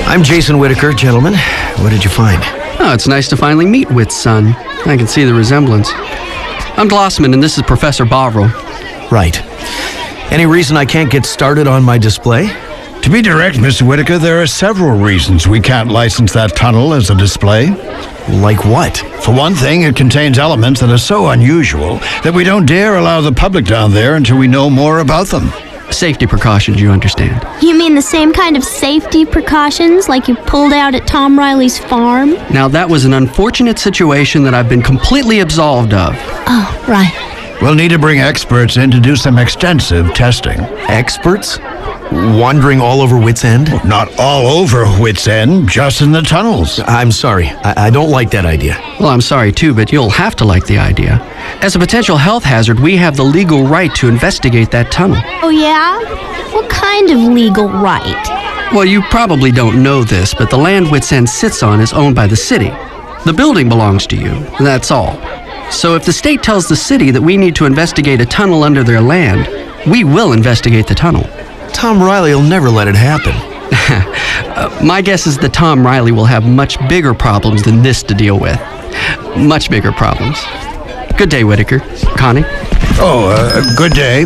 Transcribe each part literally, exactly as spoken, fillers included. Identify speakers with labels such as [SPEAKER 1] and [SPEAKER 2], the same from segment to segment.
[SPEAKER 1] I'm Jason Whitaker, gentlemen. What did you find?
[SPEAKER 2] Oh, it's nice to finally meet Whit's son. I can see the resemblance. I'm Glossman, and this is Professor Bovril.
[SPEAKER 1] Right. Any reason I can't get started on my display?
[SPEAKER 3] To be direct, Mister Whitaker, there are several reasons we can't license that tunnel as a display.
[SPEAKER 1] Like what?
[SPEAKER 3] For one thing, it contains elements that are so unusual that we don't dare allow the public down there until we know more about them.
[SPEAKER 2] Safety precautions, you understand.
[SPEAKER 4] You mean the same kind of safety precautions like you pulled out at Tom Riley's farm?
[SPEAKER 2] Now, that was an unfortunate situation that I've been completely absolved of.
[SPEAKER 4] Oh, right.
[SPEAKER 3] We'll need to bring experts in to do some extensive testing.
[SPEAKER 1] Experts? Wandering all over Whit's End?
[SPEAKER 3] Not all over Whit's End, just in the tunnels.
[SPEAKER 1] I'm sorry. I, I don't like that idea.
[SPEAKER 2] Well, I'm sorry too, but you'll have to like the idea. As a potential health hazard, we have the legal right to investigate that tunnel.
[SPEAKER 4] Oh, yeah? What kind of legal right?
[SPEAKER 2] Well, you probably don't know this, but the land Whit's End sits on is owned by the city. The building belongs to you, that's all. So if the state tells the city that we need to investigate a tunnel under their land, we will investigate the tunnel.
[SPEAKER 1] Tom Riley will never let it happen.
[SPEAKER 2] uh, my guess is that Tom Riley will have much bigger problems than this to deal with. Much bigger problems. Good day, Whitaker. Connie?
[SPEAKER 3] Oh, uh, good day.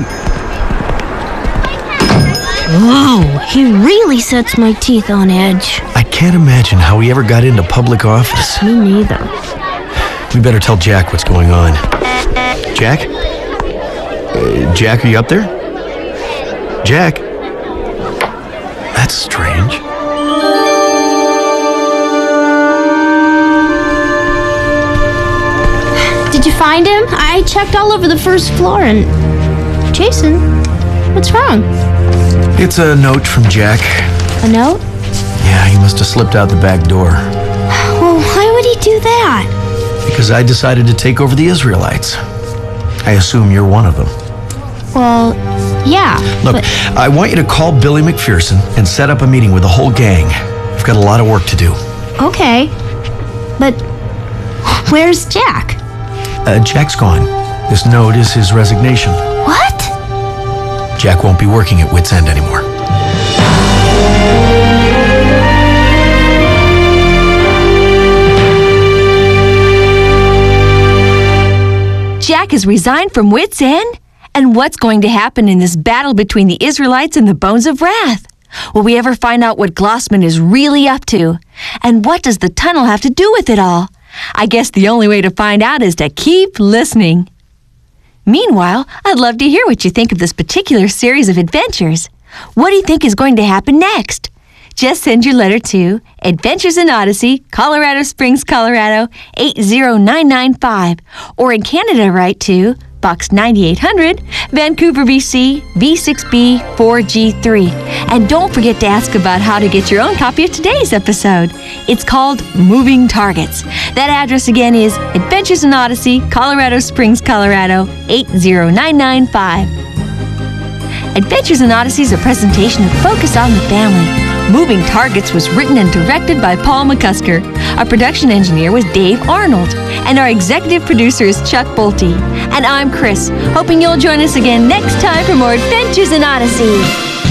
[SPEAKER 4] Whoa, he really sets my teeth on edge.
[SPEAKER 1] I can't imagine how he ever got into public office.
[SPEAKER 4] Me neither.
[SPEAKER 1] We better tell Jack what's going on. Jack? Uh, Jack, are you up there? Jack? That's strange.
[SPEAKER 4] Did you find him? I checked all over the first floor and... Jason, what's wrong?
[SPEAKER 1] It's a note from Jack.
[SPEAKER 4] A note?
[SPEAKER 1] Yeah, he must have slipped out the back door.
[SPEAKER 4] Well, why would he do that?
[SPEAKER 1] Because I decided to take over the Israelites. I assume you're one of them.
[SPEAKER 4] Well, yeah.
[SPEAKER 1] Look,
[SPEAKER 4] but...
[SPEAKER 1] I want you to call Billy McPherson and set up a meeting with the whole gang. We've got a lot of work to do.
[SPEAKER 4] Okay. But where's Jack?
[SPEAKER 1] Uh, Jack's gone. This note is his resignation.
[SPEAKER 4] What?
[SPEAKER 1] Jack won't be working at Whit's End anymore.
[SPEAKER 5] Jack has resigned from Whit's End? And what's going to happen in this battle between the Israelites and the Bones of Wrath? Will we ever find out what Glossman is really up to? And what does the tunnel have to do with it all? I guess the only way to find out is to keep listening. Meanwhile, I'd love to hear what you think of this particular series of adventures. What do you think is going to happen next? Just send your letter to Adventures in Odyssey, Colorado Springs, Colorado, eight zero nine nine five. Or in Canada, write to Box ninety-eight hundred, Vancouver, B C, V six B four G three. And don't forget to ask about how to get your own copy of today's episode. It's called Moving Targets. That address again is Adventures in Odyssey, Colorado Springs, Colorado, eight zero nine nine five. Adventures in Odyssey is a presentation of Focus on the Family. Moving Targets was written and directed by Paul McCusker. Our production engineer was Dave Arnold. And our executive producer is Chuck Bolte. And I'm Chris, hoping you'll join us again next time for more Adventures in Odyssey.